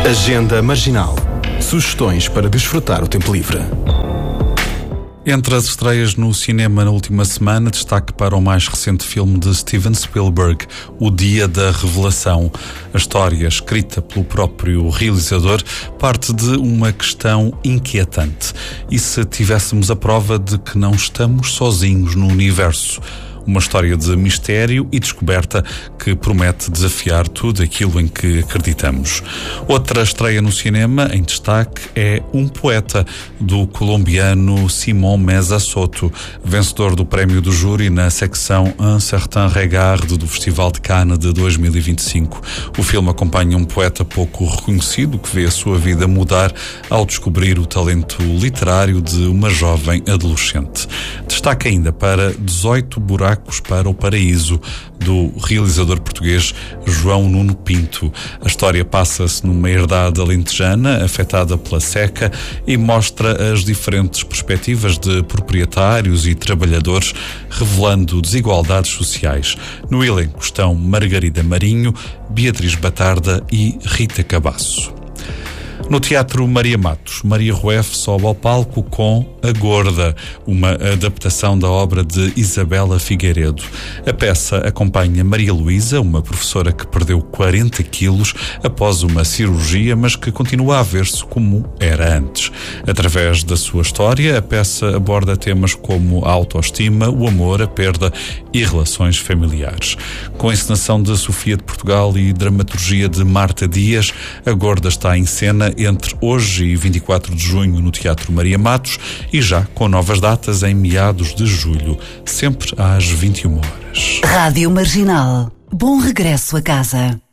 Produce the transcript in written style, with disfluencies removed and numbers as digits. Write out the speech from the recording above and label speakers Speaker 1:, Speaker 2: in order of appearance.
Speaker 1: Agenda Marginal. Sugestões para desfrutar o tempo livre.
Speaker 2: Entre as estreias no cinema na última semana, destaque para o mais recente filme de Steven Spielberg, O Dia da Revelação. A história, escrita pelo próprio realizador, parte de uma questão inquietante. E se tivéssemos a prova de que não estamos sozinhos no universo? Uma história de mistério e descoberta que promete desafiar tudo aquilo em que acreditamos. Outra estreia no cinema em destaque é Um Poeta, do colombiano Simón Meza Soto, vencedor do prémio do júri na secção Un Certain Regard do Festival de Cannes de 2025. O filme acompanha um poeta pouco reconhecido que vê a sua vida mudar ao descobrir o talento literário de uma jovem adolescente. Destaque ainda para 18 buracos para o paraíso, do realizador português João Nuno Pinto. A história passa-se numa herdade alentejana afetada pela seca e mostra as diferentes perspectivas de proprietários e trabalhadores, revelando desigualdades sociais. No elenco estão Margarida Marinho, Beatriz Batarda e Rita Cabasso. No Teatro Maria Matos, Maria Rueff sobe ao palco com A Gorda, uma adaptação da obra de Isabela Figueiredo. A peça acompanha Maria Luísa, uma professora que perdeu 40 quilos após uma cirurgia, mas que continua a ver-se como era antes. Através da sua história, a peça aborda temas como a autoestima, o amor, a perda e relações familiares. Com a encenação de Sofia de Portugal e dramaturgia de Marta Dias, A Gorda está em cena entre hoje e 24 de junho no Teatro Maria Matos e já com novas datas em meados de julho, sempre às 21 horas.
Speaker 3: Rádio Marginal. Bom regresso a casa.